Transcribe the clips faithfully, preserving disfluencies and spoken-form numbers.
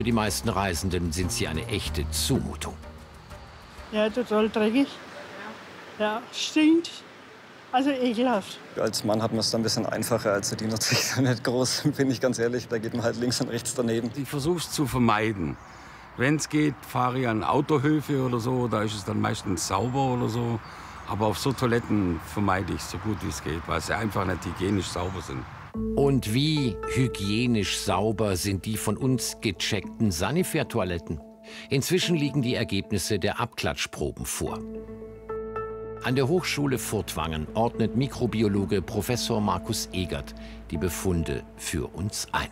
Für die meisten Reisenden sind sie eine echte Zumutung. Ja, total dreckig. Ja, stinkt. Also ekelhaft. Als Mann hat man es dann ein bisschen einfacher. Also die nutze ich dann nicht groß, bin ich ganz ehrlich. Da geht man halt links und rechts daneben. Ich versuche es zu vermeiden. Wenn es geht, fahre ich an Autohöfe oder so. Da ist es dann meistens sauber oder so. Aber auf so Toiletten vermeide ich so gut wie es geht, weil sie einfach nicht hygienisch sauber sind. Und wie hygienisch sauber sind die von uns gecheckten Sanifair-Toiletten? Inzwischen liegen die Ergebnisse der Abklatschproben vor. An der Hochschule Furtwangen ordnet Mikrobiologe Professor Markus Egert die Befunde für uns ein.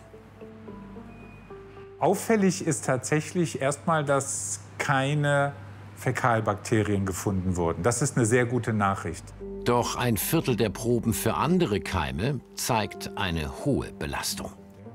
Auffällig ist tatsächlich erstmal, dass keine Fäkalbakterien gefunden wurden. Das ist eine sehr gute Nachricht. Doch ein Viertel der Proben für andere Keime zeigt eine hohe Belastung.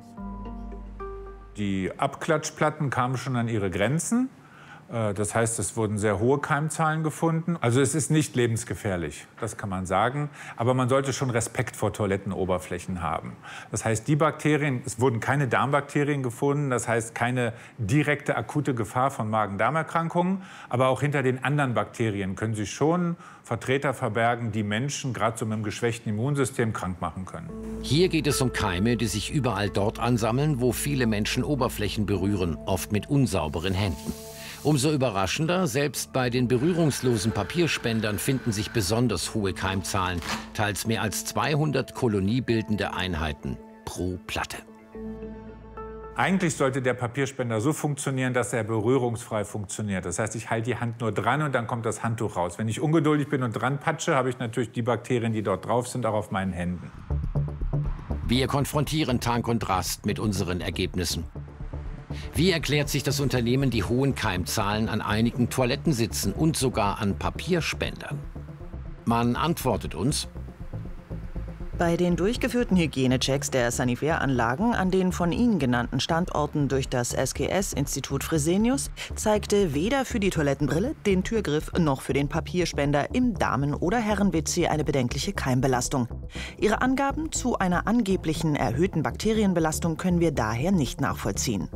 Die Abklatschplatten kamen schon an ihre Grenzen. Das heißt, es wurden sehr hohe Keimzahlen gefunden. Also es ist nicht lebensgefährlich, das kann man sagen. Aber man sollte schon Respekt vor Toilettenoberflächen haben. Das heißt, die Bakterien, es wurden keine Darmbakterien gefunden. Das heißt, keine direkte akute Gefahr von Magen-Darm-Erkrankungen. Aber auch hinter den anderen Bakterien können sich schon Vertreter verbergen, die Menschen, gerade so mit einem geschwächten Immunsystem, krank machen können. Hier geht es um Keime, die sich überall dort ansammeln, wo viele Menschen Oberflächen berühren, oft mit unsauberen Händen. Umso überraschender, selbst bei den berührungslosen Papierspendern finden sich besonders hohe Keimzahlen, teils mehr als zweihundert koloniebildende Einheiten pro Platte. Eigentlich sollte der Papierspender so funktionieren, dass er berührungsfrei funktioniert. Das heißt, ich halte die Hand nur dran und dann kommt das Handtuch raus. Wenn ich ungeduldig bin und dran patsche, habe ich natürlich die Bakterien, die dort drauf sind, auch auf meinen Händen. Wir konfrontieren Tank und Rast mit unseren Ergebnissen. Wie erklärt sich das Unternehmen die hohen Keimzahlen an einigen Toilettensitzen und sogar an Papierspendern? Man antwortet uns: Bei den durchgeführten Hygienechecks der Sanifair-Anlagen an den von Ihnen genannten Standorten durch das S G S-Institut Fresenius zeigte weder für die Toilettenbrille, den Türgriff noch für den Papierspender im Damen- oder Herren-W C eine bedenkliche Keimbelastung. Ihre Angaben zu einer angeblichen erhöhten Bakterienbelastung können wir daher nicht nachvollziehen.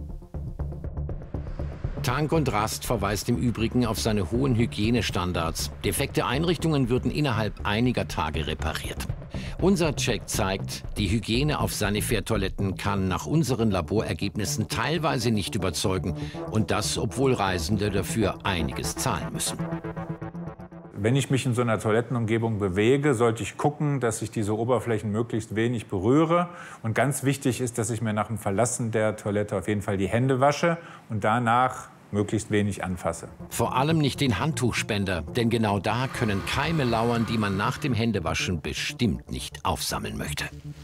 Tank und Rast verweist im Übrigen auf seine hohen Hygienestandards. Defekte Einrichtungen würden innerhalb einiger Tage repariert. Unser Check zeigt, die Hygiene auf Sanifair-Toiletten kann nach unseren Laborergebnissen teilweise nicht überzeugen. Und das, obwohl Reisende dafür einiges zahlen müssen. Wenn ich mich in so einer Toilettenumgebung bewege, sollte ich gucken, dass ich diese Oberflächen möglichst wenig berühre. Und ganz wichtig ist, dass ich mir nach dem Verlassen der Toilette auf jeden Fall die Hände wasche und danach möglichst wenig anfasse. Vor allem nicht den Handtuchspender, denn genau da können Keime lauern, die man nach dem Händewaschen bestimmt nicht aufsammeln möchte.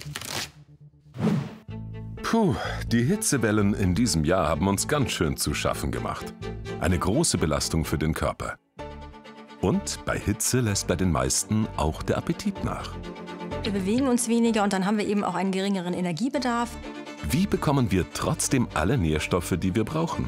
Puh, die Hitzewellen in diesem Jahr haben uns ganz schön zu schaffen gemacht. Eine große Belastung für den Körper. Und bei Hitze lässt bei den meisten auch der Appetit nach. Wir bewegen uns weniger und dann haben wir eben auch einen geringeren Energiebedarf. Wie bekommen wir trotzdem alle Nährstoffe, die wir brauchen?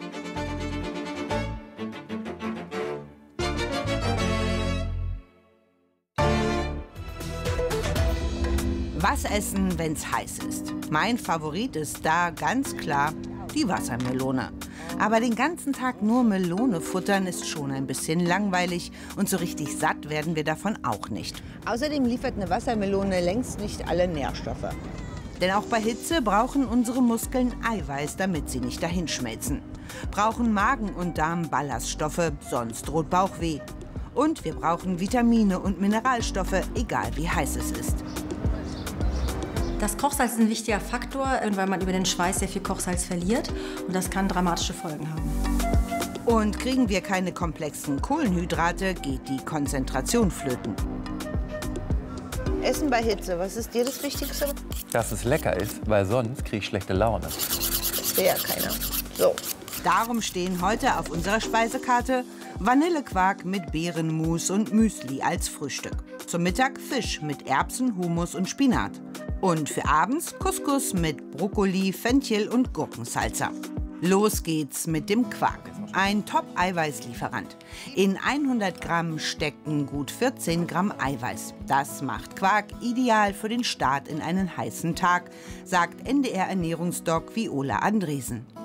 Was essen, wenn's heiß ist? Mein Favorit ist da ganz klar die Wassermelone. Aber den ganzen Tag nur Melone futtern ist schon ein bisschen langweilig und so richtig satt werden wir davon auch nicht. Außerdem liefert eine Wassermelone längst nicht alle Nährstoffe. Denn auch bei Hitze brauchen unsere Muskeln Eiweiß, damit sie nicht dahinschmelzen. Brauchen Magen und Darm Ballaststoffe, sonst droht Bauchweh. Und wir brauchen Vitamine und Mineralstoffe, egal wie heiß es ist. Das Kochsalz ist ein wichtiger Faktor, weil man über den Schweiß sehr viel Kochsalz verliert. Und das kann dramatische Folgen haben. Und kriegen wir keine komplexen Kohlenhydrate, geht die Konzentration flöten. Essen bei Hitze, was ist dir das Wichtigste? Dass es lecker ist, weil sonst kriege ich schlechte Laune. Das will ja keiner. So. Darum stehen heute auf unserer Speisekarte Vanillequark mit Beerenmus und Müsli als Frühstück. Zum Mittag Fisch mit Erbsen, Hummus und Spinat. Und für abends Couscous mit Brokkoli, Fenchel und Gurkensalsa. Los geht's mit dem Quark. Ein Top-Eiweißlieferant. In hundert Gramm stecken gut vierzehn Gramm Eiweiß. Das macht Quark ideal für den Start in einen heißen Tag, sagt N D R-Ernährungsdoc Viola Andresen.